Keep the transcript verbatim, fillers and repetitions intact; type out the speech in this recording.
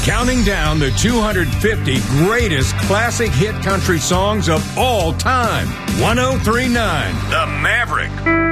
Counting down the two hundred fifty greatest classic hit country songs of all time. ten thirty-nine, The Maverick.